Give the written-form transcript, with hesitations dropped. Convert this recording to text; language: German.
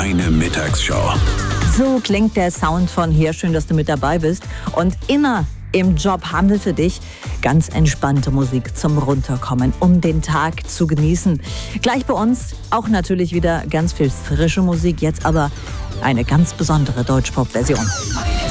Deine Mittagsshow. So klingt der Sound von hier. Schön, dass du mit dabei bist. Und immer im Job haben wir für dich ganz entspannte Musik zum Runterkommen, um den Tag zu genießen. Gleich bei uns auch natürlich wieder ganz viel frische Musik, jetzt aber eine ganz besondere Deutschpop-Version.